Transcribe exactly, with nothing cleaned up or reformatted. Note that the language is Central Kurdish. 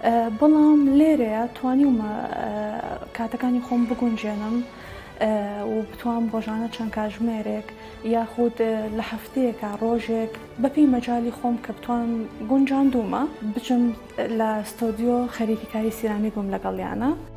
بەڵام لێرەیە توانیومە کاتەکانی خۆم بگونجێنم و بتوان ڕۆژانە چەند کاتژمێرێک یاخود لە هەفتەیەکە ڕۆژێک بەپێی مەجای خۆم کە بتوان گونجاندومە بچم لە ستۆدیۆ خەریکی کاری سیرامیک بووم لەگەڵیانە.